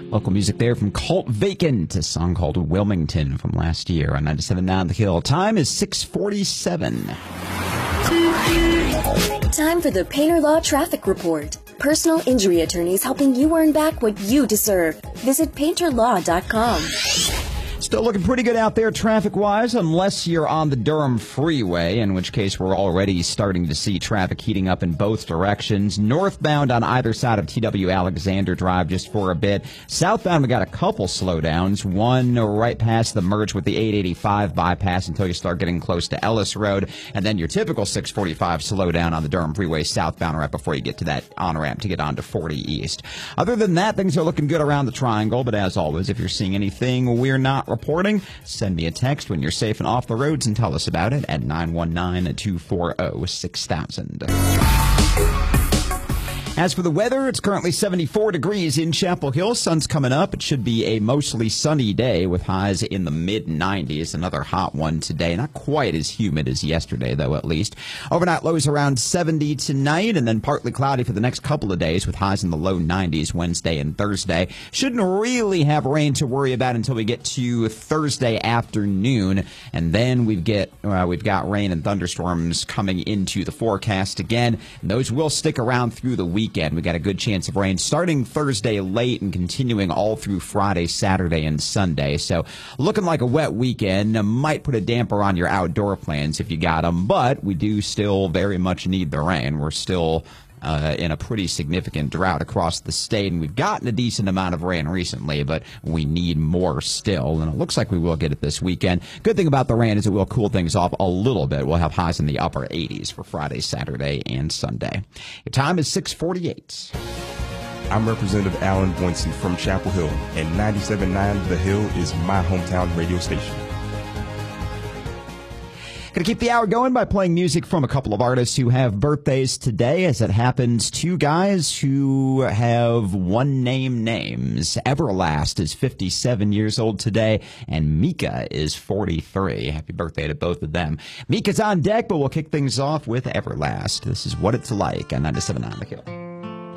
Local music there from Cult Vacant, a song called Wilmington from last year on 97.9 The Hill. Time is 6:47. Time for the Painter Law Traffic Report. Personal injury attorneys helping you earn back what you deserve. Visit painterlaw.com. Still looking pretty good out there traffic-wise, unless you're on the Durham Freeway, in which case we're already starting to see traffic heating up in both directions. Northbound on either side of T.W. Alexander Drive just for a bit. Southbound, we got a couple slowdowns. One right past the merge with the 885 bypass until you start getting close to Ellis Road. And then your typical 645 slowdown on the Durham Freeway southbound right before you get to that on-ramp to get onto 40 East. Other than that, things are looking good around the triangle. But as always, if you're seeing anything we're not reporting, send me a text when you're safe and off the roads and tell us about it at 919-240-6000. As for the weather, it's currently 74 degrees in Chapel Hill. Sun's coming up. It should be a mostly sunny day with highs in the mid-90s. Another hot one today. Not quite as humid as yesterday, though, at least. Overnight lows around 70 tonight, and then partly cloudy for the next couple of days with highs in the low 90s Wednesday and Thursday. Shouldn't really have rain to worry about until we get to Thursday afternoon, and then we've got rain and thunderstorms coming into the forecast again, and those will stick around through the weekend. We got a good chance of rain starting Thursday late and continuing all through Friday, Saturday, and Sunday. So looking like a wet weekend. Might put a damper on your outdoor plans if you got them, but we do still very much need the rain. We're still in a pretty significant drought across the state, and we've gotten a decent amount of rain recently, but we need more still, and it looks like we will get it this weekend. Good thing about the rain is it will cool things off a little bit. We'll have highs in the upper 80s for Friday, Saturday, and Sunday. Your time is 6:48. I'm Representative Alan Boynton from Chapel Hill, and 97.9 The Hill is my hometown radio station. Going to keep the hour going by playing music from a couple of artists who have birthdays today. As it happens, two guys who have one-name names. Everlast is 57 years old today, and Mika is 43. Happy birthday to both of them. Mika's on deck, but we'll kick things off with Everlast. This is What It's Like on 97.9 The Hill.